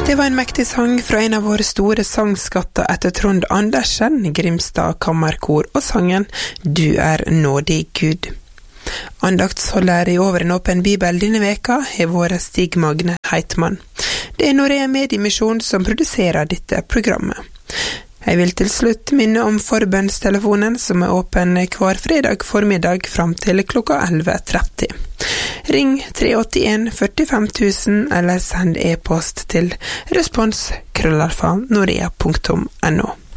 Det var en mektig sang fra en av våre store sangskatter etter Trond Andersen, Grimstad Kammerkor, og sangen «Du er nådig Gud». Andaktsholder i Over en åpen bibel denne veka har vært Stig Magne Heitmann. Det er Norea Mediemisjon som produserer dette programmet. Jeg vil til slutt minne om forbønnstelefonen som er åpen hver fredag formiddag fram til klokka 11:30. Ring 381 45 000 eller send e-post til respons@norea.no.